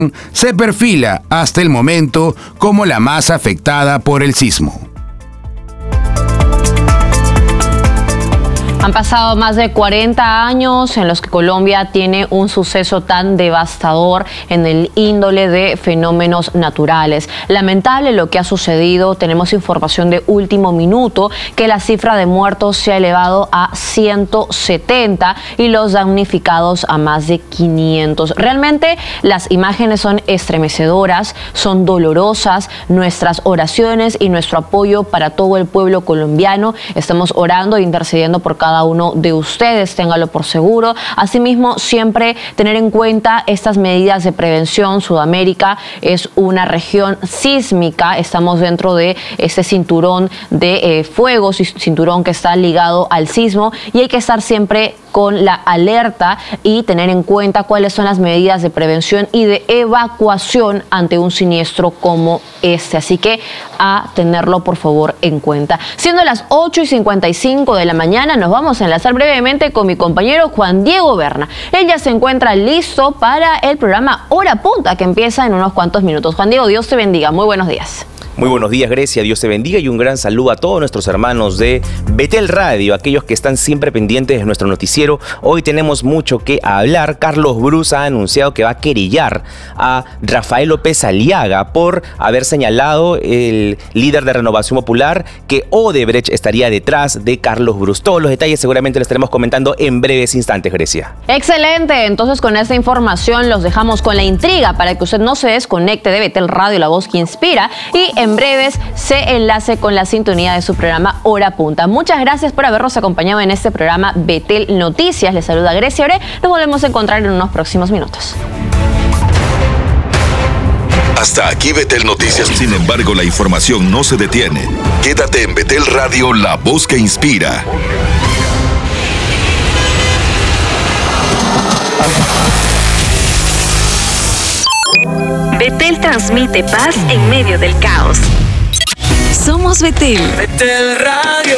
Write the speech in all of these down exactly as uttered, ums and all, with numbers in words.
se perfila hasta el momento como la más afectada por el sismo. Han pasado más de cuarenta años en los que Colombia tiene un suceso tan devastador en el índole de fenómenos naturales. Lamentable lo que ha sucedido. Tenemos información de último minuto que la cifra de muertos se ha elevado a ciento setenta y los damnificados a más de quinientos. Realmente las imágenes son estremecedoras, son dolorosas. Nuestras oraciones y nuestro apoyo para todo el pueblo colombiano. Estamos orando e intercediendo por cada cada uno de ustedes, téngalo por seguro. Asimismo, siempre tener en cuenta estas medidas de prevención. Sudamérica es una región sísmica, estamos dentro de este cinturón de eh, fuego, cinturón que está ligado al sismo, y hay que estar siempre con la alerta y tener en cuenta cuáles son las medidas de prevención y de evacuación ante un siniestro como este. Así que a tenerlo por favor en cuenta. Siendo las ocho y cincuenta y cinco de la mañana, nos vamos a enlazar brevemente con mi compañero Juan Diego Berna. Él ya se encuentra listo para el programa Hora Punta, que empieza en unos cuantos minutos. Juan Diego, Dios te bendiga. Muy buenos días. Muy buenos días, Grecia, Dios te bendiga, y un gran saludo a todos nuestros hermanos de Betel Radio, aquellos que están siempre pendientes de nuestro noticiero. Hoy tenemos mucho que hablar. Carlos Bruce ha anunciado que va a querellar a Rafael López Aliaga por haber señalado, el líder de Renovación Popular, que Odebrecht estaría detrás de Carlos Bruce. Todos los detalles seguramente los estaremos comentando en breves instantes, Grecia. Excelente, entonces con esta información los dejamos con la intriga para que usted no se desconecte de Betel Radio, la voz que inspira, y en breves se enlace con la sintonía de su programa Hora Punta. Muchas gracias por habernos acompañado en este programa Betel Noticias. Les saluda Grecia Ore. Nos volvemos a encontrar en unos próximos minutos. Hasta aquí Betel Noticias. Sin embargo, la información no se detiene. Quédate en Betel Radio, la voz que inspira. Betel transmite paz en medio del caos. Somos Betel. Betel Radio.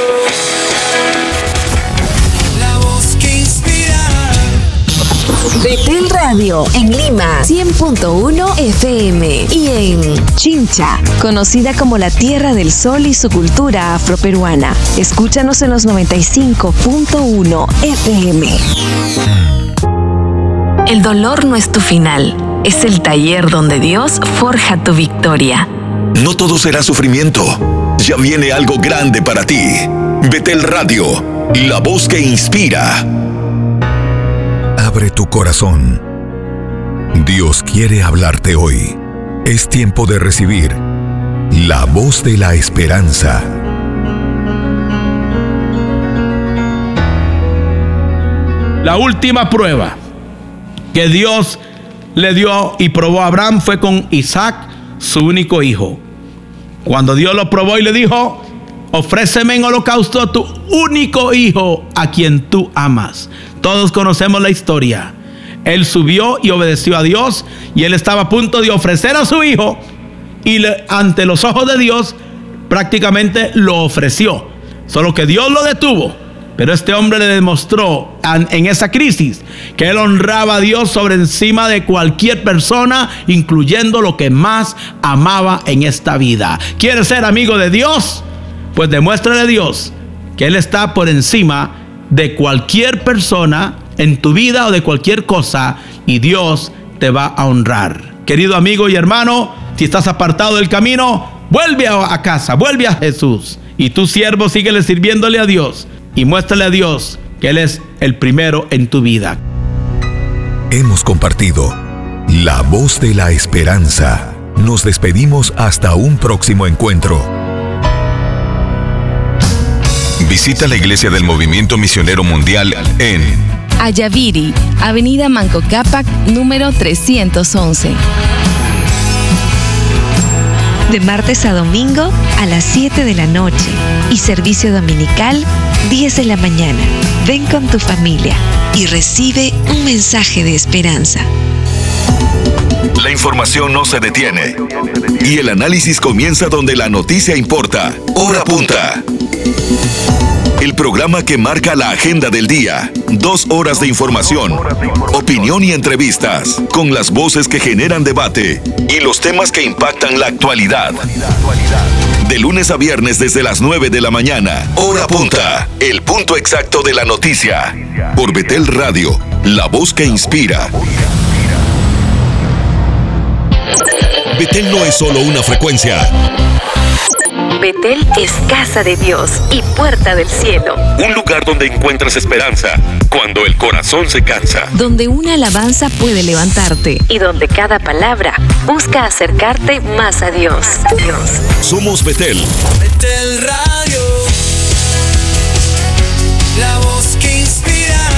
La voz que inspira. Betel Radio en Lima, cien punto uno F M, y en Chincha, conocida como la Tierra del Sol y su cultura afroperuana. Escúchanos en los noventa y cinco punto uno F M. El dolor no es tu final. Es el taller donde Dios forja tu victoria. No todo será sufrimiento. Ya viene algo grande para ti. Betel Radio, la voz que inspira. Abre tu corazón. Dios quiere hablarte hoy. Es tiempo de recibir la voz de la esperanza. La última prueba que Dios le dio y probó a Abraham fue con Isaac, su único hijo. Cuando Dios lo probó y le dijo: ofréceme en holocausto a tu único hijo, a quien tú amas. Todos conocemos la historia. Él subió y obedeció a Dios, y él estaba a punto de ofrecer a su hijo, y le, ante los ojos de Dios prácticamente lo ofreció. Solo que Dios lo detuvo. Pero este hombre le demostró en esa crisis que él honraba a Dios sobre encima de cualquier persona, incluyendo lo que más amaba en esta vida. ¿Quieres ser amigo de Dios? Pues demuéstrale a Dios que Él está por encima de cualquier persona en tu vida o de cualquier cosa, y Dios te va a honrar. Querido amigo y hermano, si estás apartado del camino, vuelve a casa, vuelve a Jesús. Y tú, siervo, síguele sirviéndole a Dios. Y muéstrale a Dios que Él es el primero en tu vida. Hemos compartido la voz de la esperanza. Nos despedimos hasta un próximo encuentro. Visita la iglesia del Movimiento Misionero Mundial en Ayaviri, Avenida Manco Cápac, número trescientos once. De martes a domingo a las siete de la noche y servicio dominical diez de la mañana. Ven con tu familia y recibe un mensaje de esperanza. La información no se detiene y el análisis comienza donde la noticia importa. Hora Punta. el programa que marca la agenda del día. Dos horas de información, opinión y entrevistas, con las voces que generan debate y los temas que impactan la actualidad. De lunes a viernes desde las nueve de la mañana, hora punta, el punto exacto de la noticia. Por Betel Radio, la voz que inspira. Betel no es solo una frecuencia. Betel es casa de Dios y puerta del cielo. Un lugar donde encuentras esperanza cuando el corazón se cansa. Donde una alabanza puede levantarte y donde cada palabra busca acercarte más a Dios. Dios. Somos Betel. Betel Radio, la voz que inspira.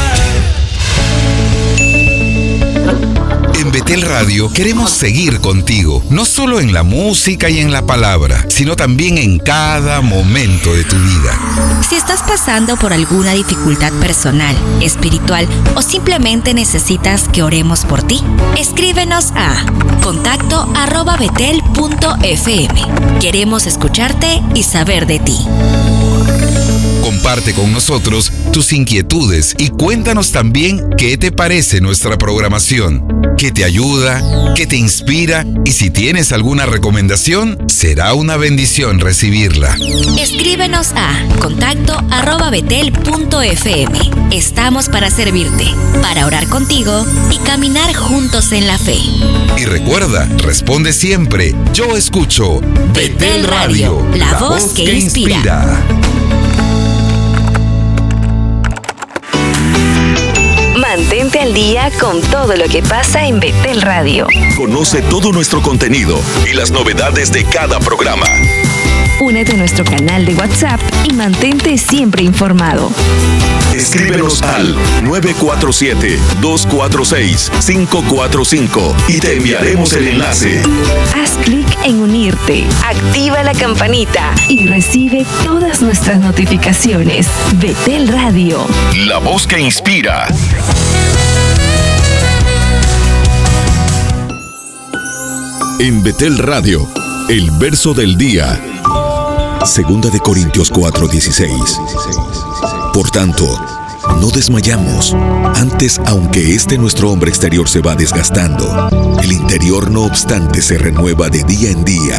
En Betel Radio queremos seguir contigo, no solo en la música y en la palabra, sino también en cada momento de tu vida. Si estás pasando por alguna dificultad personal, espiritual o simplemente necesitas que oremos por ti, escríbenos a contacto arroba betel punto fm. Queremos escucharte y saber de ti. Comparte con nosotros tus inquietudes y cuéntanos también qué te parece nuestra programación, qué te ayuda, qué te inspira y si tienes alguna recomendación, será una bendición recibirla. Escríbenos a contacto arroba betel punto fm. Estamos para servirte, para orar contigo y caminar juntos en la fe. Y recuerda, responde siempre, yo escucho Betel Radio, la voz que inspira. Mantente al día con todo lo que pasa en Betel Radio. Conoce todo nuestro contenido y las novedades de cada programa. Únete a nuestro canal de WhatsApp y mantente siempre informado. Escríbenos al nueve cuatro siete, dos cuatro seis, cinco cuatro cinco y te enviaremos el enlace. Haz clic en unirte, activa la campanita y recibe todas nuestras notificaciones. Betel Radio, la voz que inspira. En Betel Radio, el verso del día. Segunda de Corintios cuatro dieciséis. Por tanto, no desmayamos. Antes, aunque este nuestro hombre exterior se va desgastando, el interior no obstante se renueva de día en día.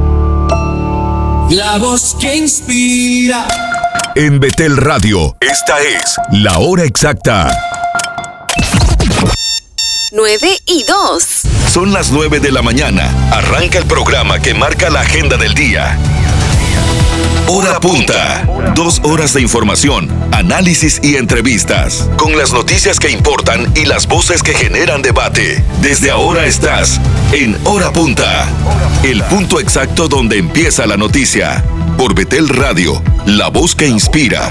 La voz que inspira. En Betel Radio, esta es la hora exacta. nueve y dos. Son las nueve de la mañana. Arranca el programa que marca la agenda del día. Hora punta. Dos horas de información, análisis y entrevistas. Con las noticias que importan y las voces que generan debate. Desde ahora estás en Hora Punta. El punto exacto donde empieza la noticia. Por Betel Radio, la voz que inspira.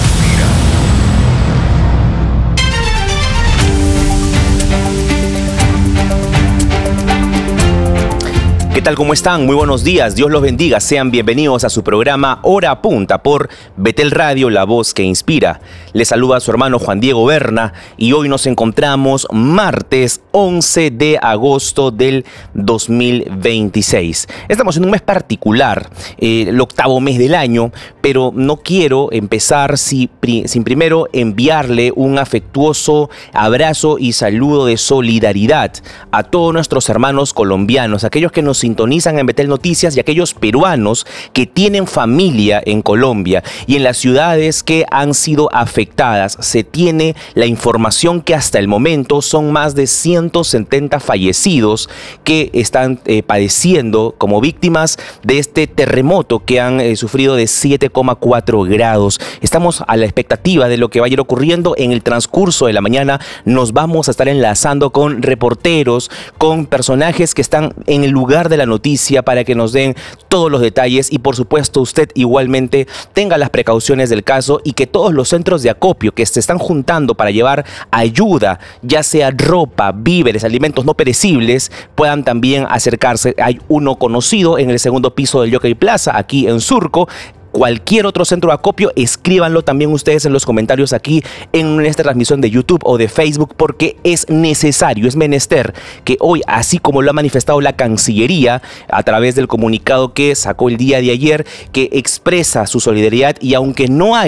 ¿Qué tal? ¿Cómo están? Muy buenos días. Dios los bendiga. Sean bienvenidos a su programa Hora Punta por Betel Radio, la voz que inspira. Les saluda a su hermano Juan Diego Berna y hoy nos encontramos martes once de agosto del dos mil veintiséis. Estamos en un mes particular, eh, el octavo mes del año, pero no quiero empezar si, pri, sin primero enviarle un afectuoso abrazo y saludo de solidaridad a todos nuestros hermanos colombianos, aquellos que nos sintonizan en Betel Noticias y aquellos peruanos que tienen familia en Colombia y en las ciudades que han sido afectadas. Se tiene la información que hasta el momento son más de ciento setenta fallecidos que están eh, padeciendo como víctimas de este terremoto que han eh, sufrido de siete coma cuatro grados. Estamos a la expectativa de lo que va a ir ocurriendo en el transcurso de la mañana. Nos vamos a estar enlazando con reporteros, con personajes que están en el lugar de la noticia para que nos den todos los detalles y por supuesto usted igualmente tenga las precauciones del caso y que todos los centros de acopio que se están juntando para llevar ayuda, ya sea ropa, víveres, alimentos no perecibles, puedan también acercarse. Hay uno conocido en el segundo piso del Jockey Plaza, aquí en Surco. Cualquier otro centro de acopio, escríbanlo también ustedes en los comentarios aquí en esta transmisión de YouTube o de Facebook, porque es necesario, es menester que hoy, así como lo ha manifestado la Cancillería a través del comunicado que sacó el día de ayer, que expresa su solidaridad y aunque no hayan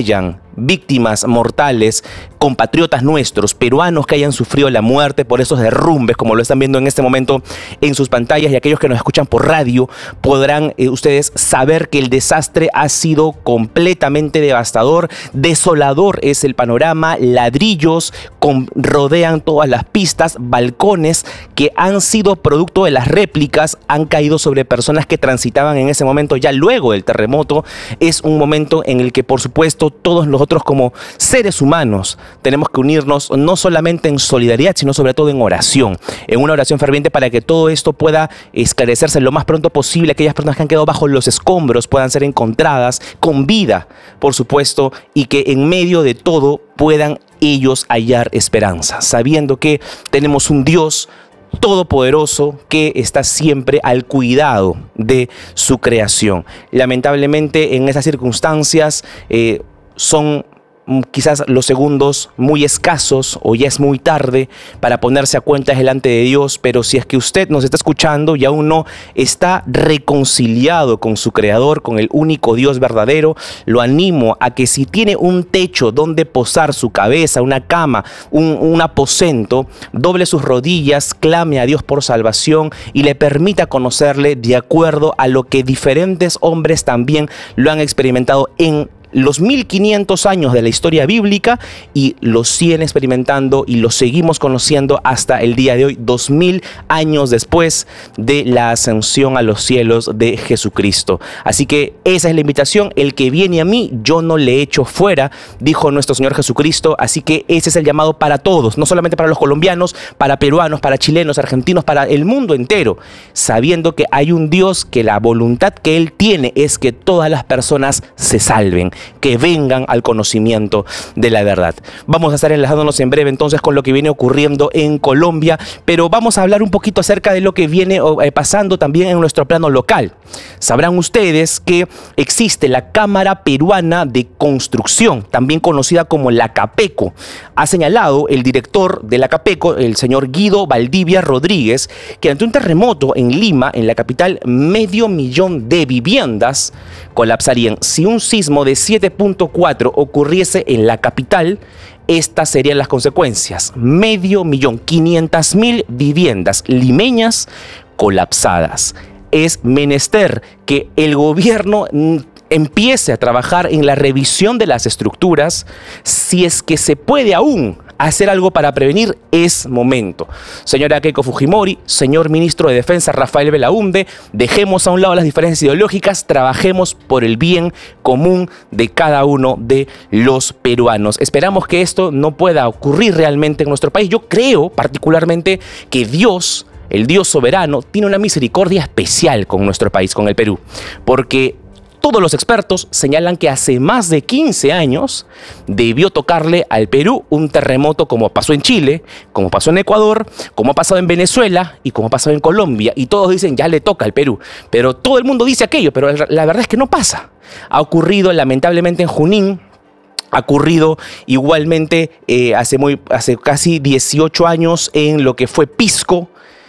víctimas mortales, compatriotas nuestros, peruanos que hayan sufrido la muerte por esos derrumbes, como lo están viendo en este momento en sus pantallas, y aquellos que nos escuchan por radio podrán eh, ustedes saber que el desastre ha sido completamente devastador, desolador es el panorama, ladrillos con, rodean todas las pistas, balcones que han sido producto de las réplicas, han caído sobre personas que transitaban en ese momento ya luego del terremoto. Es un momento en el que, por supuesto, todos nosotros como seres humanos tenemos que unirnos no solamente en solidaridad, sino sobre todo en oración, en una oración ferviente para que todo esto pueda esclarecerse lo más pronto posible, aquellas personas que han quedado bajo los escombros puedan ser encontradas con vida, por supuesto, y que en medio de todo puedan ellos hallar esperanza, sabiendo que tenemos un Dios todopoderoso que está siempre al cuidado de su creación. Lamentablemente, en esas circunstancias eh, son quizás los segundos muy escasos o ya es muy tarde para ponerse a cuentas delante de Dios, pero si es que usted nos está escuchando y aún no está reconciliado con su Creador, con el único Dios verdadero, lo animo a que si tiene un techo donde posar su cabeza, una cama, un, un aposento, doble sus rodillas, clame a Dios por salvación y le permita conocerle de acuerdo a lo que diferentes hombres también lo han experimentado en los mil quinientos años de la historia bíblica y lo siguen experimentando y lo seguimos conociendo hasta el día de hoy, dos mil años después de la ascensión a los cielos de Jesucristo. Así que esa es la invitación, el que viene a mí yo no le echo fuera, dijo nuestro Señor Jesucristo. Así que ese es el llamado para todos, no solamente para los colombianos, para peruanos, para chilenos, argentinos, para el mundo entero, sabiendo que hay un Dios que la voluntad que Él tiene es que todas las personas se salven, que vengan al conocimiento de la verdad. Vamos a estar enlazándonos en breve entonces con lo que viene ocurriendo en Colombia, pero vamos a hablar un poquito acerca de lo que viene pasando también en nuestro plano local. Sabrán ustedes que existe la Cámara Peruana de Construcción, también conocida como la CAPECO. Ha señalado el director de la CAPECO, el señor Guido Valdivia Rodríguez, que ante un terremoto en Lima, en la capital, medio millón de viviendas colapsarían. Si un sismo de siete punto cuatro ocurriese en la capital, estas serían las consecuencias. Medio millón, quinientas mil viviendas limeñas colapsadas. Es menester que el gobierno empiece a trabajar en la revisión de las estructuras. Si es que se puede aún hacer algo para prevenir, es momento. Señora Keiko Fujimori, señor ministro de Defensa Rafael Belaúnde, dejemos a un lado las diferencias ideológicas, trabajemos por el bien común de cada uno de los peruanos. Esperamos que esto no pueda ocurrir realmente en nuestro país. Yo creo particularmente que Dios, el Dios soberano, tiene una misericordia especial con nuestro país, con el Perú, porque todos los expertos señalan que hace más de quince años debió tocarle al Perú un terremoto como pasó en Chile, como pasó en Ecuador, como ha pasado en Venezuela y como ha pasado en Colombia. Y todos dicen ya le toca al Perú. Pero todo el mundo dice aquello, pero la verdad es que no pasa. Ha ocurrido lamentablemente en Junín. Ha ocurrido igualmente eh, hace, muy, hace casi dieciocho años en lo que fue Pisco,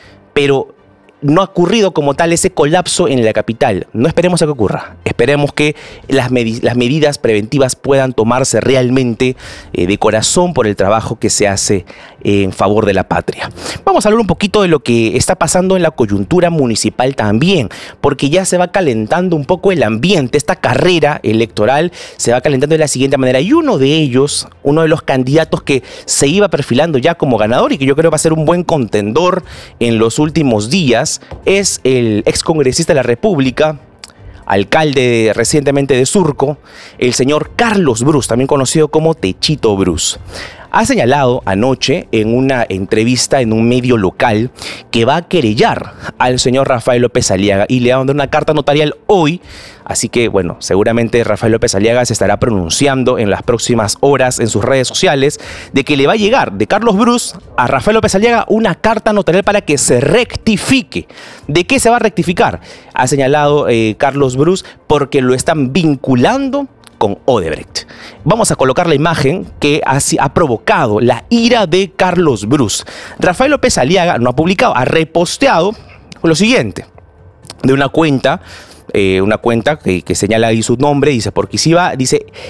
pero no ha ocurrido como tal ese colapso en la capital. No esperemos a que ocurra. Esperemos que las, med- las medidas preventivas puedan tomarse realmente eh, de corazón por el trabajo que se hace eh, en favor de la patria. Vamos a hablar un poquito de lo que está pasando en la coyuntura municipal también, porque ya se va calentando un poco el ambiente. Esta carrera electoral se va calentando de la siguiente manera. Y uno de ellos, uno de los candidatos que se iba perfilando ya como ganador y que yo creo va a ser un buen contendor en los últimos días, es el excongresista de la República, alcalde recientemente de Surco, el señor Carlos Brus, también conocido como Techito Brus. Ha señalado anoche en una entrevista en un medio local que va a querellar al señor Rafael López Aliaga y le va a mandar una carta notarial hoy. Así que, bueno, seguramente Rafael López Aliaga se estará pronunciando en las próximas horas en sus redes sociales de que le va a llegar de Carlos Brus a Rafael López Aliaga una carta notarial para que se rectifique. ¿De qué se va a rectificar? Ha señalado eh, Carlos Brus porque lo están vinculando con Odebrecht. Vamos a colocar la imagen que ha, ha provocado la ira de Carlos Brus. Rafael López Aliaga no ha publicado, ha reposteado lo siguiente de una cuenta, eh, una cuenta que, que señala ahí su nombre, dice, porque si va, dice,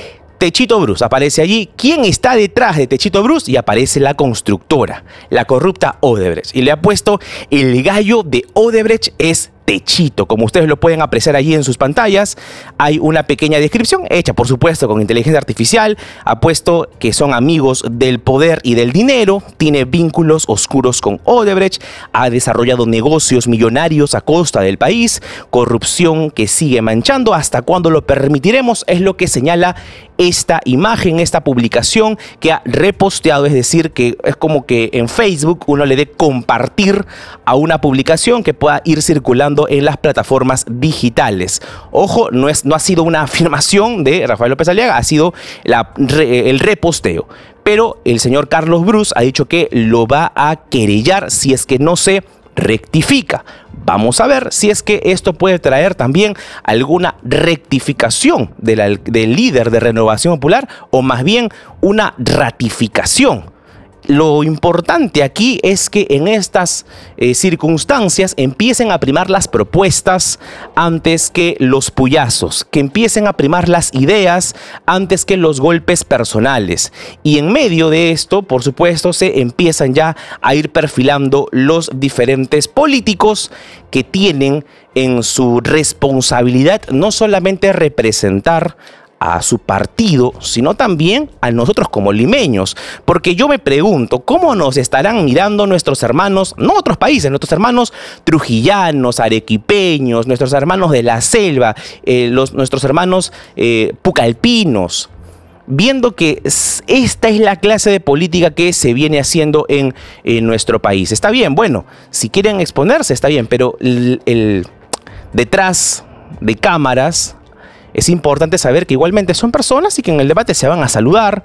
Techito Bruce aparece allí. ¿Quién está detrás de Techito Bruce? Y aparece la constructora, la corrupta Odebrecht. Y le ha puesto el gallo de Odebrecht es Techito. Como ustedes lo pueden apreciar allí en sus pantallas, hay una pequeña descripción hecha, por supuesto, con inteligencia artificial. Ha puesto que son amigos del poder y del dinero, tiene vínculos oscuros con Odebrecht, ha desarrollado negocios millonarios a costa del país, corrupción que sigue manchando. ¿Hasta cuándo lo permitiremos? Es lo que señala esta imagen, esta publicación que ha reposteado, es decir, que es como que en Facebook uno le dé compartir a una publicación que pueda ir circulando en las plataformas digitales. Ojo, no, es, no ha sido una afirmación de Rafael López Aliaga, ha sido la, re, el reposteo. Pero el señor Carlos Bruce ha dicho que lo va a querellar si es que no se rectifica. Vamos a ver si es que esto puede traer también alguna rectificación de la, del líder de Renovación Popular o más bien una ratificación. Lo importante aquí es que en estas eh, circunstancias empiecen a primar las propuestas antes que los puyazos, que empiecen a primar las ideas antes que los golpes personales. Y en medio de esto, por supuesto, se empiezan ya a ir perfilando los diferentes políticos que tienen en su responsabilidad no solamente representar a su partido, sino también a nosotros como limeños. Porque yo me pregunto, ¿cómo nos estarán mirando nuestros hermanos, no otros países, nuestros hermanos trujillanos, arequipeños, nuestros hermanos de la selva, eh, los, nuestros hermanos eh, pucalpinos, viendo que esta es la clase de política que se viene haciendo en, en nuestro país? Está bien, bueno, si quieren exponerse, está bien, pero el, el, detrás de cámaras es importante saber que igualmente son personas y que en el debate se van a saludar,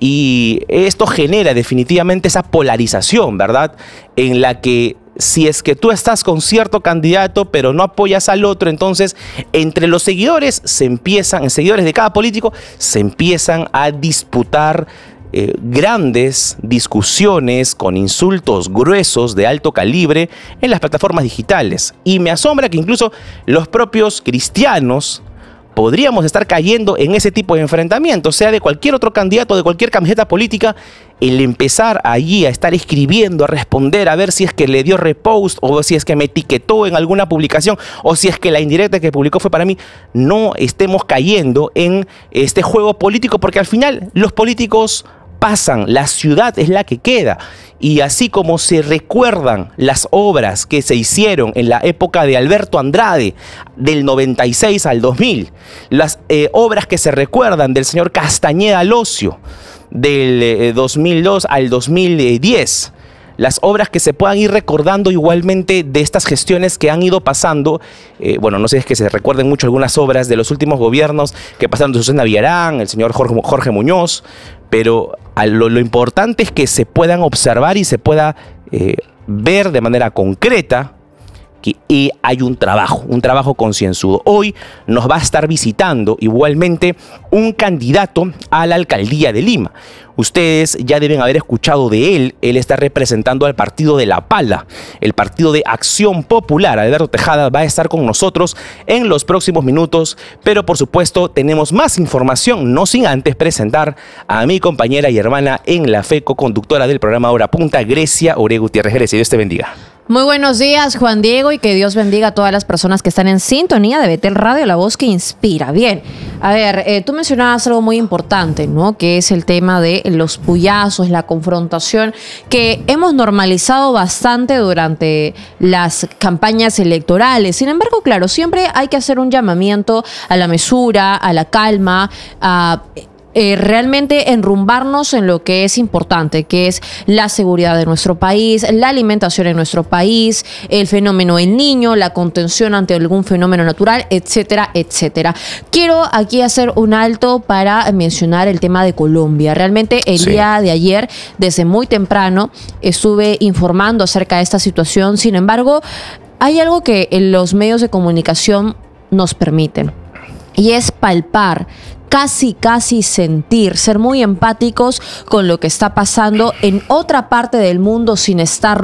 y esto genera definitivamente esa polarización, ¿verdad? En la que si es que tú estás con cierto candidato pero no apoyas al otro, entonces entre los seguidores se empiezan, seguidores de cada político, se empiezan a disputar eh, grandes discusiones con insultos gruesos de alto calibre en las plataformas digitales. Y me asombra que incluso los propios cristianos podríamos estar cayendo en ese tipo de enfrentamientos, sea de cualquier otro candidato, de cualquier camiseta política, el empezar allí a estar escribiendo, a responder, a ver si es que le dio repost o si es que me etiquetó en alguna publicación o si es que la indirecta que publicó fue para mí. No estemos cayendo en este juego político, porque al final los políticos pasan, la ciudad es la que queda. Y así como se recuerdan las obras que se hicieron en la época de Alberto Andrade, del noventa y seis al dos mil, las eh, obras que se recuerdan del señor Castañeda Locio, del eh, dos mil dos al dos mil diez, las obras que se puedan ir recordando igualmente de estas gestiones que han ido pasando. Eh, bueno, no sé, es que se recuerden mucho algunas obras de los últimos gobiernos que pasaron de Susana Villarán, el señor Jorge, Jorge Muñoz, pero a lo, lo importante es que se puedan observar y se pueda eh, ver de manera concreta que y hay un trabajo, un trabajo concienzudo. Hoy nos va a estar visitando igualmente un candidato a la alcaldía de Lima. Ustedes ya deben haber escuchado de él. Él está representando al partido de La Pala, el partido de Acción Popular. Alberto Tejada va a estar con nosotros en los próximos minutos, pero por supuesto tenemos más información, no sin antes presentar a mi compañera y hermana en la fe, co-conductora del programa Hora Punta, Grecia Ore Gutiérrez. Grecia, Dios te bendiga. Muy buenos días, Juan Diego, y que Dios bendiga a todas las personas que están en sintonía de Betel Radio, la voz que inspira. Bien, a ver, eh, tú mencionabas algo muy importante, ¿no? Que es el tema de los puyazos, la confrontación, que hemos normalizado bastante durante las campañas electorales. Sin embargo, claro, siempre hay que hacer un llamamiento a la mesura, a la calma, a Eh, realmente enrumbarnos en lo que es importante, que es la seguridad de nuestro país, la alimentación en nuestro país, el fenómeno del niño, la contención ante algún fenómeno natural, etcétera, etcétera. Quiero aquí hacer un alto para mencionar el tema de Colombia. Realmente el sí. día de ayer, desde muy temprano, estuve informando acerca de esta situación. Sin embargo, hay algo que los medios de comunicación nos permiten, y es palpar, casi, casi sentir, ser muy empáticos con lo que está pasando en otra parte del mundo sin estarlo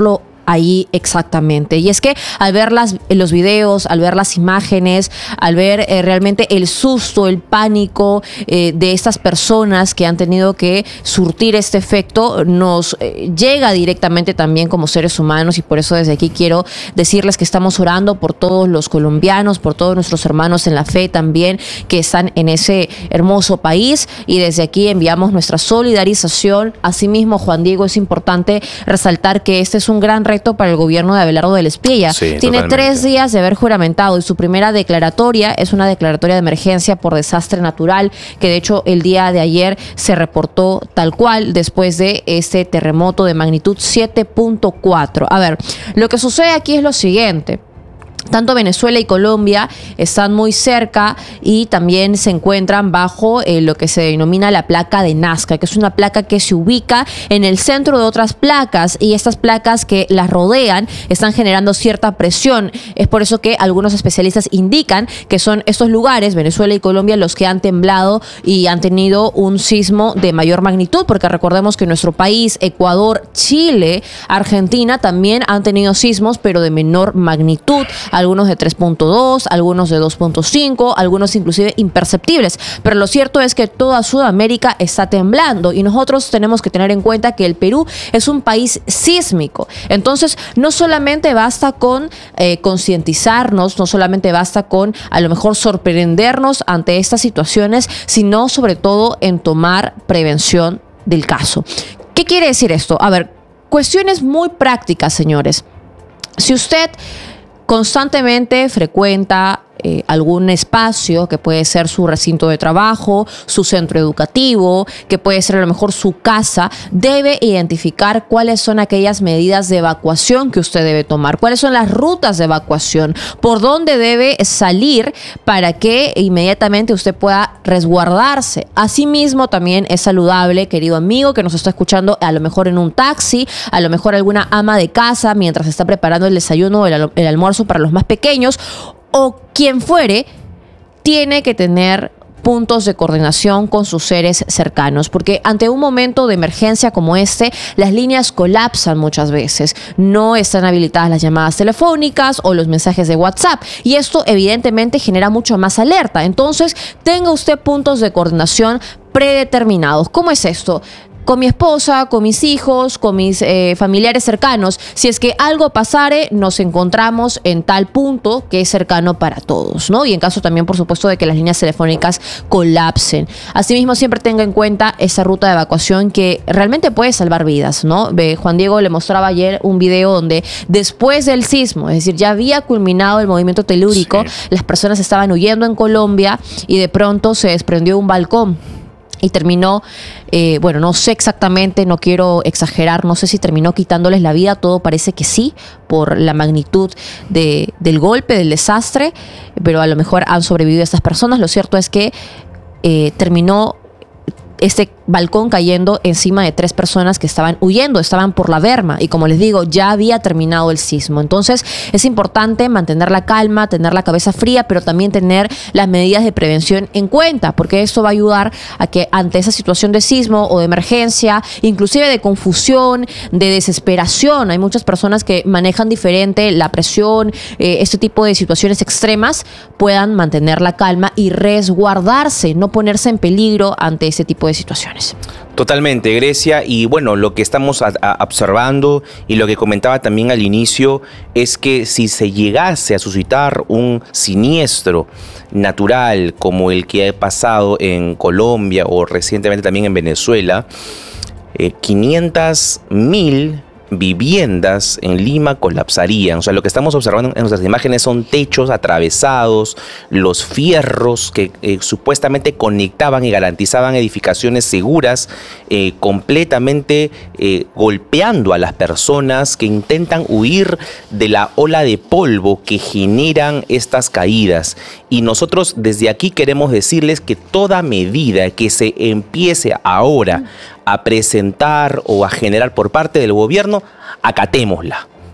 ahí exactamente. Y es que al ver las, los videos, al ver las imágenes, al ver eh, realmente el susto, el pánico eh, de estas personas que han tenido que surtir este efecto, nos eh, llega directamente también como seres humanos, y por eso desde aquí quiero decirles que estamos orando por todos los colombianos, por todos nuestros hermanos en la fe también que están en ese hermoso país, y desde aquí enviamos nuestra solidarización. Asimismo, Juan Diego, es importante resaltar que este es un gran reto para el gobierno de Abelardo del Espriella. Sí, Tiene totalmente. tres días de haber juramentado y su primera declaratoria es una declaratoria de emergencia por desastre natural, que de hecho el día de ayer se reportó tal cual después de este terremoto de magnitud siete punto cuatro. A ver, lo que sucede aquí es lo siguiente. Tanto Venezuela y Colombia están muy cerca y también se encuentran bajo eh, lo que se denomina la placa de Nazca, que es una placa que se ubica en el centro de otras placas, y estas placas que las rodean están generando cierta presión. Es por eso que algunos especialistas indican que son estos lugares, Venezuela y Colombia, los que han temblado y han tenido un sismo de mayor magnitud, porque recordemos que nuestro país, Ecuador, Chile, Argentina también han tenido sismos, pero de menor magnitud. Algunos de tres punto dos, algunos de dos punto cinco, algunos inclusive imperceptibles. Pero lo cierto es que toda Sudamérica está temblando, y nosotros tenemos que tener en cuenta que el Perú es un país sísmico. Entonces, no solamente basta con eh, concientizarnos, no solamente basta con a lo mejor sorprendernos ante estas situaciones, sino sobre todo en tomar prevención del caso. ¿Qué quiere decir esto? A ver, cuestiones muy prácticas, señores. Si usted constantemente frecuenta eh, algún espacio, que puede ser su recinto de trabajo, su centro educativo, que puede ser a lo mejor su casa, debe identificar cuáles son aquellas medidas de evacuación que usted debe tomar, cuáles son las rutas de evacuación, por dónde debe salir para que inmediatamente usted pueda resguardarse. Asimismo, también es saludable, querido amigo que nos está escuchando, a lo mejor en un taxi, a lo mejor alguna ama de casa mientras está preparando el desayuno o el, el almuerzo para los más pequeños, o quien fuere, tiene que tener puntos de coordinación con sus seres cercanos, porque ante un momento de emergencia como este, las líneas colapsan muchas veces, no están habilitadas las llamadas telefónicas o los mensajes de WhatsApp, y esto evidentemente genera mucho más alerta. Entonces, tenga usted puntos de coordinación predeterminados. ¿Cómo es esto? Con mi esposa, con mis hijos, con mis eh, familiares cercanos. Si es que algo pasare, nos encontramos en tal punto que es cercano para todos, ¿no? Y en caso también, por supuesto, de que las líneas telefónicas colapsen. Asimismo, siempre tenga en cuenta esa ruta de evacuación que realmente puede salvar vidas, ¿no? Juan Diego le mostraba ayer un video donde después del sismo, es decir, ya había culminado el movimiento telúrico, sí, las personas estaban huyendo en Colombia y de pronto se desprendió un balcón. Y terminó, eh, bueno, no sé exactamente, no quiero exagerar, no sé si terminó quitándoles la vida, todo parece que sí, por la magnitud de, del golpe, del desastre, pero a lo mejor han sobrevivido estas personas. Lo cierto es que eh, terminó este balcón cayendo encima de tres personas que estaban huyendo, estaban por la berma, y como les digo, ya había terminado el sismo. Entonces es importante mantener la calma, tener la cabeza fría, pero también tener las medidas de prevención en cuenta, porque esto va a ayudar a que ante esa situación de sismo o de emergencia, inclusive de confusión, de desesperación, hay muchas personas que manejan diferente la presión, eh, este tipo de situaciones extremas, puedan mantener la calma y resguardarse, no ponerse en peligro ante este tipo de situaciones. Totalmente, Grecia, y bueno, lo que estamos a, a observando y lo que comentaba también al inicio es que si se llegase a suscitar un siniestro natural como el que ha pasado en Colombia o recientemente también en Venezuela, eh, quinientas mil viviendas en Lima colapsarían. O sea, lo que estamos observando en nuestras imágenes son techos atravesados, los fierros que eh, supuestamente conectaban y garantizaban edificaciones seguras, eh, completamente eh, golpeando a las personas que intentan huir de la ola de polvo que generan estas caídas. Y nosotros desde aquí queremos decirles que toda medida que se empiece ahora a presentar o a generar por parte del gobierno, acatémosla.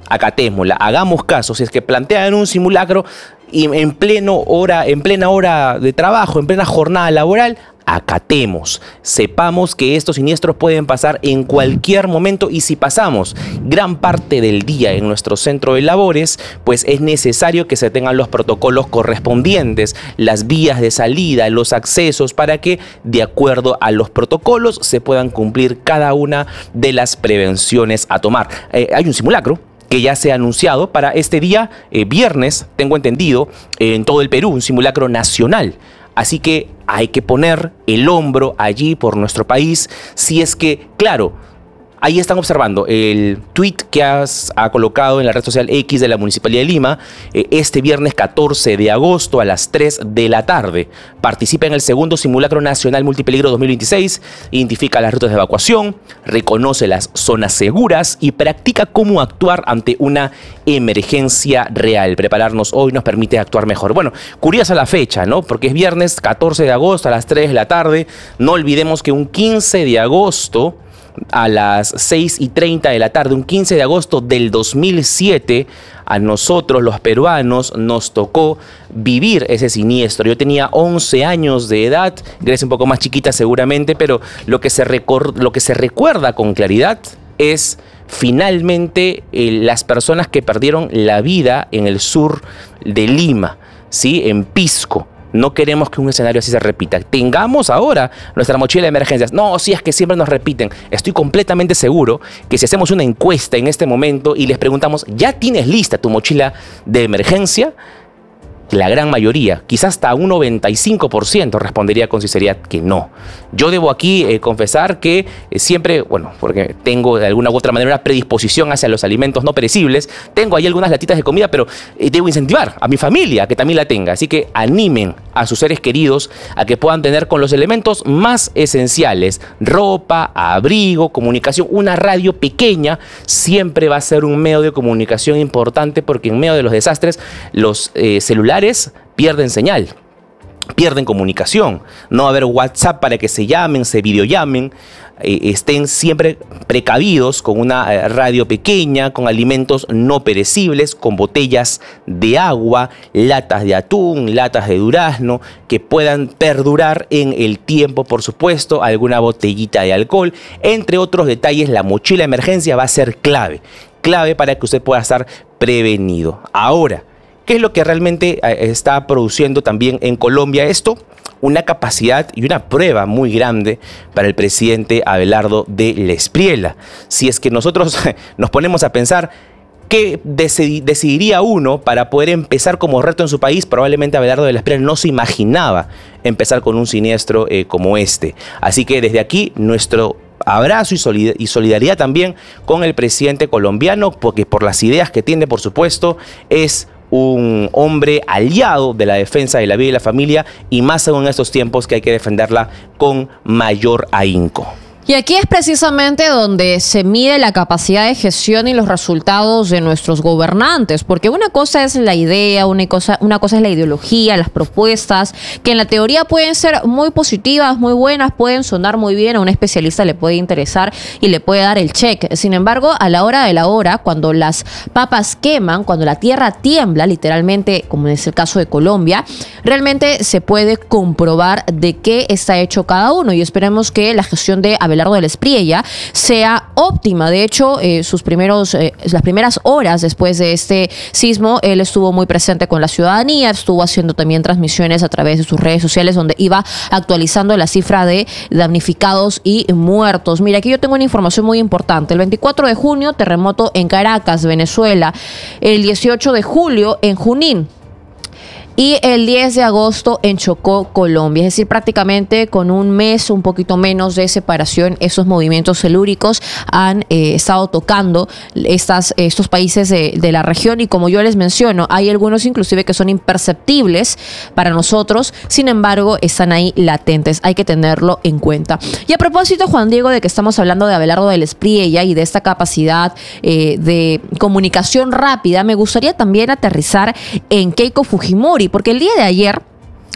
acatémosla, hagamos caso. Si es que plantean un simulacro y en pleno hora, en plena hora de trabajo, en plena jornada laboral, acatemos, sepamos que estos siniestros pueden pasar en cualquier momento, y si pasamos gran parte del día en nuestro centro de labores, pues es necesario que se tengan los protocolos correspondientes, las vías de salida, los accesos, para que de acuerdo a los protocolos se puedan cumplir cada una de las prevenciones a tomar. Eh, hay un simulacro que ya se ha anunciado para este día, eh, viernes, tengo entendido, eh, en todo el Perú, un simulacro nacional. Así que hay que poner el hombro allí por nuestro país. Si es que, claro, ahí están observando el tweet que has, ha colocado en la red social X de la Municipalidad de Lima, eh, este viernes catorce de agosto a las tres de la tarde. Participa en el segundo simulacro nacional multipeligro dos mil veintiséis, identifica las rutas de evacuación, reconoce las zonas seguras y practica cómo actuar ante una emergencia real. Prepararnos hoy nos permite actuar mejor. Bueno, curiosa la fecha, ¿no? Porque es viernes catorce de agosto a las tres de la tarde. No olvidemos que un quince de agosto a las seis y treinta de la tarde, un quince de agosto del dos mil siete, a nosotros los peruanos nos tocó vivir ese siniestro. Yo tenía once años de edad, Grecia un poco más chiquita seguramente, pero lo que se, recor- lo que se recuerda con claridad es finalmente eh, las personas que perdieron la vida en el sur de Lima, ¿sí? En Pisco. No queremos que un escenario así se repita. Tengamos ahora nuestra mochila de emergencias. No, si es que siempre nos repiten. Estoy completamente seguro que si hacemos una encuesta en este momento y les preguntamos, ¿ya tienes lista tu mochila de emergencia? La gran mayoría, quizás hasta un noventa y cinco por ciento respondería con sinceridad que no. Yo debo aquí eh, confesar que eh, siempre, bueno, porque tengo de alguna u otra manera una predisposición hacia los alimentos no perecibles, tengo ahí algunas latitas de comida, pero eh, debo incentivar a mi familia a que también la tenga. Así que animen a sus seres queridos a que puedan tener con los elementos más esenciales: ropa, abrigo, comunicación. Una radio pequeña siempre va a ser un medio de comunicación importante, porque en medio de los desastres los eh, celulares pierden señal, pierden comunicación. No va a haber WhatsApp para que se llamen, se videollamen. Eh, estén siempre precavidos con una eh, radio pequeña, con alimentos no perecibles, con botellas de agua, latas de atún, latas de durazno, que puedan perdurar en el tiempo, por supuesto, alguna botellita de alcohol, entre otros detalles. La mochila de emergencia va a ser clave, clave para que usted pueda estar prevenido. Ahora, ¿qué es lo que realmente está produciendo también en Colombia esto? Una capacidad y una prueba muy grande para el presidente Abelardo de la Espriella. Si es que nosotros nos ponemos a pensar qué decidiría uno para poder empezar como reto en su país, probablemente Abelardo de la Espriella no se imaginaba empezar con un siniestro eh, como este. Así que desde aquí nuestro abrazo y solidaridad también con el presidente colombiano, porque por las ideas que tiene, por supuesto, es un hombre aliado de la defensa de la vida y la familia, y más aún en estos tiempos que hay que defenderla con mayor ahínco. Y aquí es precisamente donde se mide la capacidad de gestión y los resultados de nuestros gobernantes, porque una cosa es la idea, una cosa, una cosa es la ideología, las propuestas, que en la teoría pueden ser muy positivas, muy buenas, pueden sonar muy bien, a un especialista le puede interesar y le puede dar el check. Sin embargo, a la hora de la hora, cuando las papas queman, cuando la tierra tiembla, literalmente, como es el caso de Colombia, realmente se puede comprobar de qué está hecho cada uno, y esperemos que la gestión de Abelardo de la Espriella sea óptima. De hecho, eh, sus primeros, eh, las primeras horas después de este sismo, él estuvo muy presente con la ciudadanía, estuvo haciendo también transmisiones a través de sus redes sociales, donde iba actualizando la cifra de damnificados y muertos. Mira, aquí yo tengo una información muy importante. El veinticuatro de junio, terremoto en Caracas, Venezuela. El dieciocho de julio en Junín. Y el diez de agosto en Chocó, Colombia. Es decir, prácticamente con un mes, un poquito menos de separación, esos movimientos telúricos han eh, estado tocando estas, estos países de, de la región. Y como yo les menciono, hay algunos inclusive que son imperceptibles para nosotros, sin embargo, están ahí latentes. Hay que tenerlo en cuenta. Y a propósito, Juan Diego, de que estamos hablando de Abelardo de la Espriella y de esta capacidad eh, de comunicación rápida, me gustaría también aterrizar en Keiko Fujimori, porque el día de ayer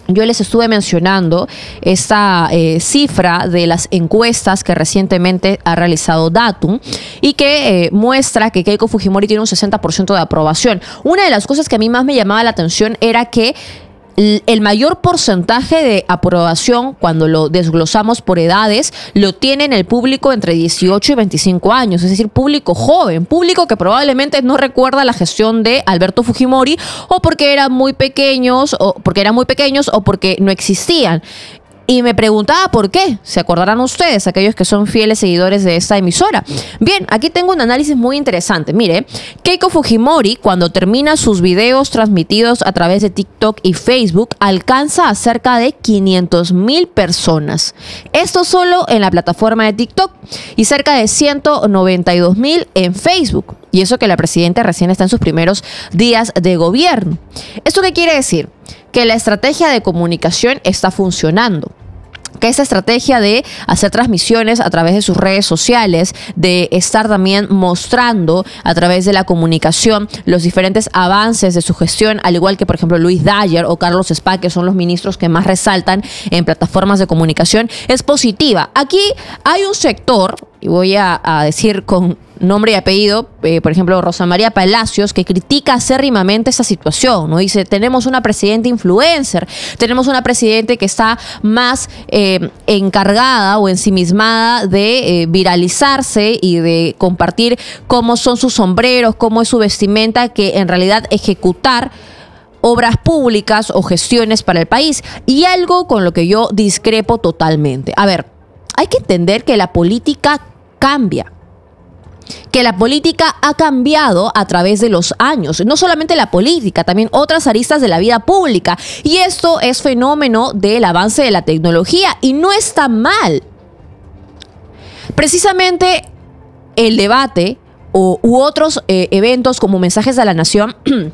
yo les estuve mencionando esta eh, cifra de las encuestas que recientemente ha realizado Datum y que eh, muestra que Keiko Fujimori tiene un sesenta por ciento de aprobación. Una de las cosas que a mí más me llamaba la atención era que el mayor porcentaje de aprobación, cuando lo desglosamos por edades, lo tienen el público entre dieciocho y veinticinco años, es decir, público joven, público que probablemente no recuerda la gestión de Alberto Fujimori o porque eran muy pequeños o porque eran muy pequeños o porque no existían. Y me preguntaba por qué. ¿Se acordarán ustedes, aquellos que son fieles seguidores de esta emisora? Bien, aquí tengo un análisis muy interesante. Mire, Keiko Fujimori, cuando termina sus videos transmitidos a través de TikTok y Facebook, alcanza a cerca de quinientas mil personas. Esto solo en la plataforma de TikTok y cerca de ciento noventa y dos mil en Facebook. Y eso que la presidenta recién está en sus primeros días de gobierno. ¿Esto qué quiere decir? Que la estrategia de comunicación está funcionando. Que esa estrategia de hacer transmisiones a través de sus redes sociales, de estar también mostrando a través de la comunicación los diferentes avances de su gestión, al igual que por ejemplo Luis Dyer o Carlos Spa, que son los ministros que más resaltan en plataformas de comunicación, es positiva. Aquí hay un sector, y voy a, a decir con nombre y apellido, eh, por ejemplo, Rosa María Palacios, que critica acérrimamente esta situación, ¿no? Dice, tenemos una presidenta influencer, tenemos una presidenta que está más eh, encargada o ensimismada de eh, viralizarse y de compartir cómo son sus sombreros, cómo es su vestimenta, que en realidad ejecutar obras públicas o gestiones para el país. Y algo con lo que yo discrepo totalmente. A ver, hay que entender que la política cambia. Que la política ha cambiado a través de los años. No solamente la política, también otras aristas de la vida pública. Y esto es fenómeno del avance de la tecnología y no está mal. Precisamente el debate o, u otros eh, eventos como Mensajes a la Nación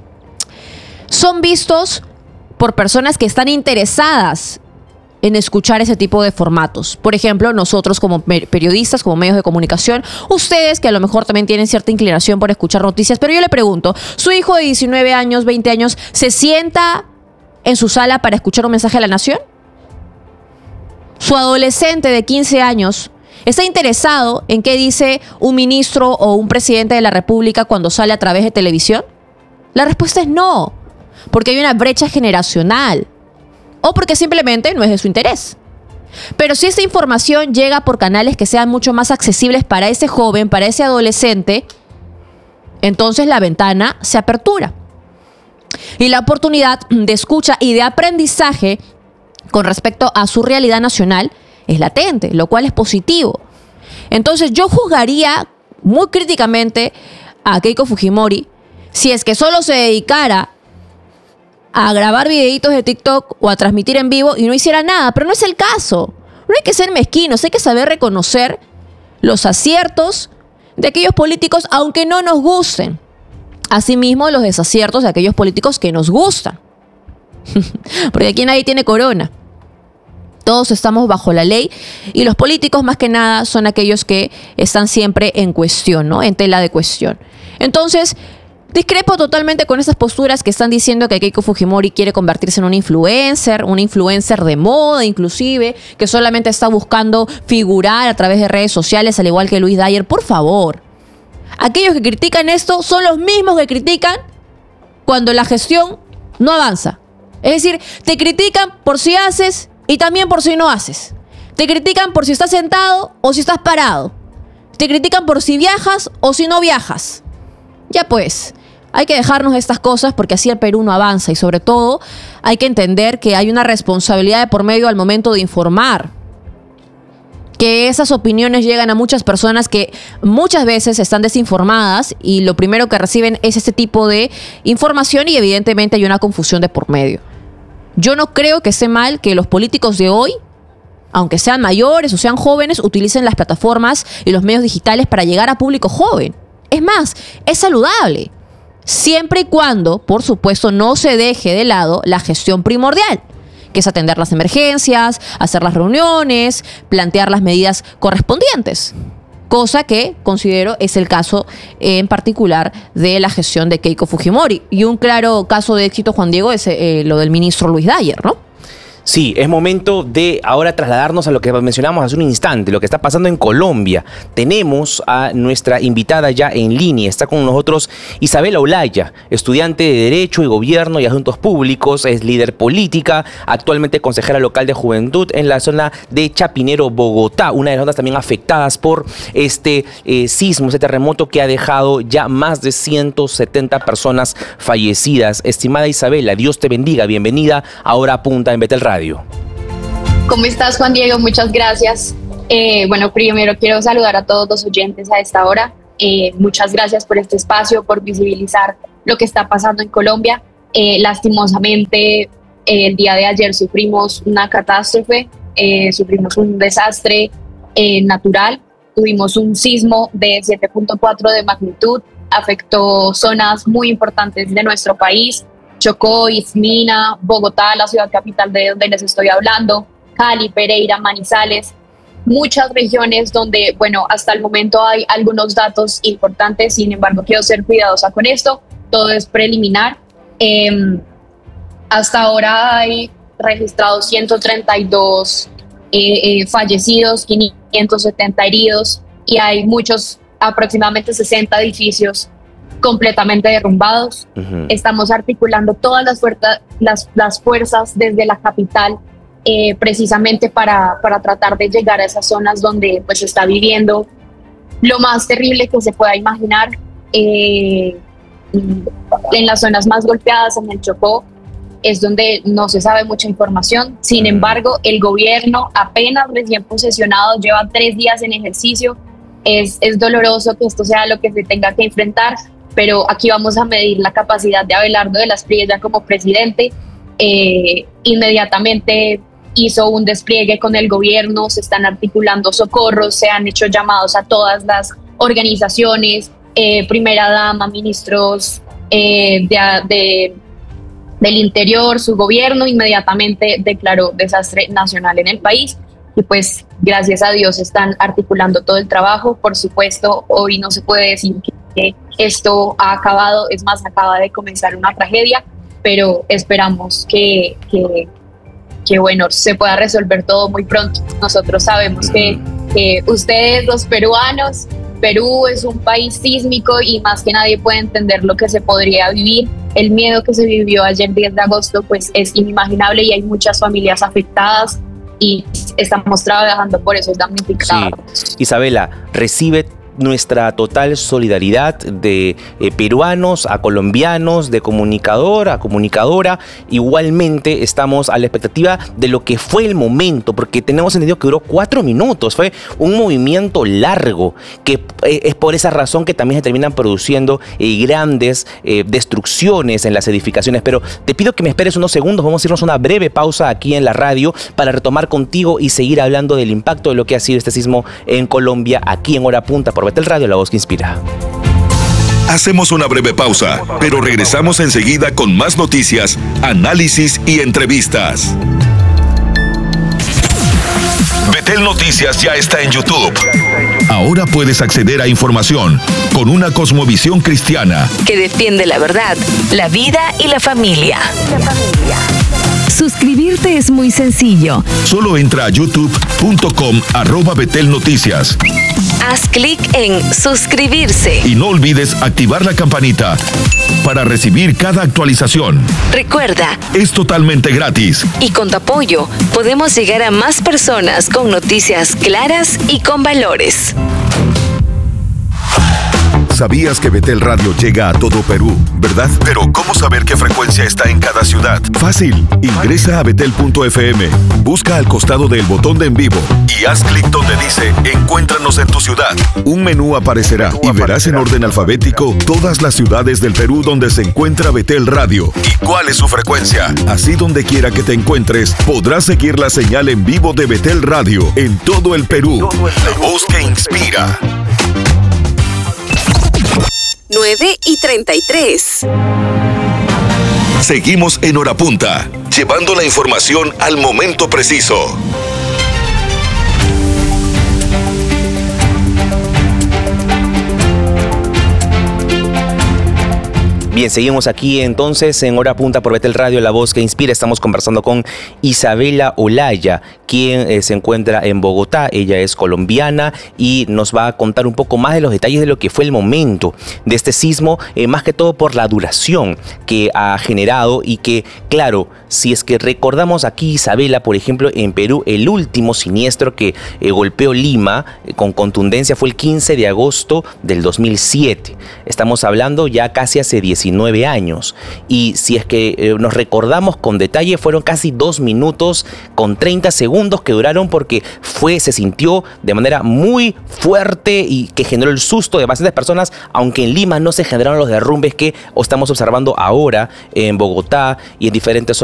son vistos por personas que están interesadas en escuchar ese tipo de formatos. Por ejemplo, nosotros como periodistas, como medios de comunicación, ustedes que a lo mejor también tienen cierta inclinación por escuchar noticias, pero yo le pregunto, ¿su hijo de diecinueve años, veinte años, se sienta en su sala para escuchar un mensaje a la nación? ¿Su adolescente de quince años está interesado en qué dice un ministro o un presidente de la República cuando sale a través de televisión? La respuesta es no, porque hay una brecha generacional. O porque simplemente no es de su interés. Pero si esta información llega por canales que sean mucho más accesibles para ese joven, para ese adolescente, entonces la ventana se apertura. Y la oportunidad de escucha y de aprendizaje con respecto a su realidad nacional es latente, lo cual es positivo. Entonces yo juzgaría muy críticamente a Keiko Fujimori si es que solo se dedicara a grabar videitos de TikTok o a transmitir en vivo y no hiciera nada, pero no es el caso. No hay que ser mezquinos, hay que saber reconocer los aciertos de aquellos políticos aunque no nos gusten. Asimismo, los desaciertos de aquellos políticos que nos gustan. Porque aquí nadie tiene corona. Todos estamos bajo la ley y los políticos más que nada son aquellos que están siempre en cuestión, ¿no? En tela de cuestión. Entonces, discrepo totalmente con esas posturas que están diciendo que Keiko Fujimori quiere convertirse en una influencer, una influencer de moda inclusive, que solamente está buscando figurar a través de redes sociales, al igual que Luis Dyer. Por favor, aquellos que critican esto son los mismos que critican cuando la gestión no avanza. Es decir, te critican por si haces y también por si no haces. Te critican por si estás sentado o si estás parado. Te critican por si viajas o si no viajas. Ya pues, hay que dejarnos de estas cosas porque así el Perú no avanza y sobre todo hay que entender que hay una responsabilidad de por medio al momento de informar. Que esas opiniones llegan a muchas personas que muchas veces están desinformadas y lo primero que reciben es este tipo de información y evidentemente hay una confusión de por medio. Yo no creo que esté mal que los políticos de hoy, aunque sean mayores o sean jóvenes, utilicen las plataformas y los medios digitales para llegar a público joven. Es más, es saludable, siempre y cuando, por supuesto, no se deje de lado la gestión primordial, que es atender las emergencias, hacer las reuniones, plantear las medidas correspondientes, cosa que considero es el caso en particular de la gestión de Keiko Fujimori. Y un claro caso de éxito, Juan Diego, es eh, lo del ministro Luis Dyer, ¿no? Sí, es momento de ahora trasladarnos a lo que mencionamos hace un instante, lo que está pasando en Colombia. Tenemos a nuestra invitada ya en línea, está con nosotros Isabela Olaya, estudiante de Derecho y Gobierno y Asuntos Públicos, es líder política, actualmente consejera local de Juventud en la zona de Chapinero, Bogotá, una de las zonas también afectadas por este eh, sismo, este terremoto que ha dejado ya más de ciento setenta personas fallecidas. Estimada Isabela, Dios te bendiga, bienvenida a Hora Punta en Betel Radio. ¿Cómo estás, Juan Diego? Muchas gracias. Eh, bueno, primero quiero saludar a todos los oyentes a esta hora. Eh, muchas gracias por este espacio, por visibilizar lo que está pasando en Colombia. Eh, lastimosamente, eh, el día de ayer sufrimos una catástrofe, eh, sufrimos un desastre eh, natural. Tuvimos un sismo de siete punto cuatro de magnitud, afectó zonas muy importantes de nuestro país. Chocó, Ismina, Bogotá, la ciudad capital de donde les estoy hablando, Cali, Pereira, Manizales, muchas regiones donde, bueno, hasta el momento hay algunos datos importantes, sin embargo, quiero ser cuidadosa con esto, todo es preliminar. Eh, hasta ahora hay registrados ciento treinta y dos eh, eh, fallecidos, quinientos setenta heridos y hay muchos, aproximadamente sesenta edificios completamente derrumbados. Uh-huh. Estamos articulando todas las, fuerza, las, las fuerzas desde la capital eh, precisamente para, para tratar de llegar a esas zonas donde pues está viviendo lo más terrible que se pueda imaginar. Eh, en las zonas más golpeadas, en el Chocó, es donde no se sabe mucha información. Sin embargo, el gobierno apenas recién posesionado lleva tres días en ejercicio. Es, es doloroso que esto sea lo que se tenga que enfrentar, pero aquí vamos a medir la capacidad de Abelardo de las Priella como presidente. Eh, inmediatamente hizo un despliegue con el gobierno, se están articulando socorros, se han hecho llamados a todas las organizaciones, eh, primera dama, ministros eh, de, de, del interior, su gobierno inmediatamente declaró desastre nacional en el país. Y pues gracias a Dios están articulando todo el trabajo. Por supuesto, hoy no se puede decir que esto ha acabado, es más, acaba de comenzar una tragedia, pero esperamos que, que, que bueno, se pueda resolver todo muy pronto. Nosotros sabemos que, que ustedes, los peruanos, Perú es un país sísmico y más que nadie puede entender lo que se podría vivir. El miedo que se vivió ayer diez de agosto pues es inimaginable y hay muchas familias afectadas y estamos trabajando por esos damnificados. Sí. Isabela, recibe nuestra total solidaridad de eh, peruanos a colombianos, de comunicador a comunicadora. Igualmente estamos a la expectativa de lo que fue el momento, porque tenemos entendido que duró cuatro minutos. Fue un movimiento largo, que eh, es por esa razón que también se terminan produciendo eh, grandes eh, destrucciones en las edificaciones. Pero te pido que me esperes unos segundos, vamos a irnos a una breve pausa aquí en la radio para retomar contigo y seguir hablando del impacto de lo que ha sido este sismo en Colombia, aquí en Hora Punta por Betel Radio, la voz que inspira. Hacemos una breve pausa, pero regresamos enseguida con más noticias, análisis y entrevistas. Betel Noticias ya está en YouTube. Ahora puedes acceder a información con una cosmovisión cristiana que defiende la verdad, la vida y la familia. Suscribirte es muy sencillo. Solo entra a youtube punto com arroba Betel Noticias. Haz clic en suscribirse. Y no olvides activar la campanita para recibir cada actualización. Recuerda, es totalmente gratis. Y con tu apoyo podemos llegar a más personas con noticias claras y con valores. ¿Sabías que Betel Radio llega a todo Perú, verdad? Pero ¿cómo saber qué frecuencia está en cada ciudad? Fácil. Ingresa a betel punto efe eme, busca al costado del botón de en vivo y haz clic donde dice Encuéntranos en tu ciudad. Un menú aparecerá y verás en orden alfabético todas las ciudades del Perú donde se encuentra Betel Radio y cuál es su frecuencia. Así, donde quiera que te encuentres, podrás seguir la señal en vivo de Betel Radio en todo el Perú. La voz que inspira. nueve y treinta y tres. Seguimos en Hora Punta, llevando la información al momento preciso. Bien, seguimos aquí entonces en Hora Punta por Betel Radio, la voz que inspira. Estamos conversando con Isabela Olaya, quien eh, se encuentra en Bogotá. Ella es colombiana y nos va a contar un poco más de los detalles de lo que fue el momento de este sismo, eh, más que todo por la duración que ha generado y que, claro, si es que recordamos aquí, Isabela, por ejemplo, en Perú, el último siniestro que eh, golpeó Lima eh, con contundencia fue el quince de agosto del dos mil siete. Estamos hablando ya casi hace diecinueve años. Y si es que eh, nos recordamos con detalle, fueron casi dos minutos con treinta segundos que duraron, porque fue, se sintió de manera muy fuerte y que generó el susto de bastantes personas, aunque en Lima no se generaron los derrumbes que estamos observando ahora en Bogotá y en diferentes zonas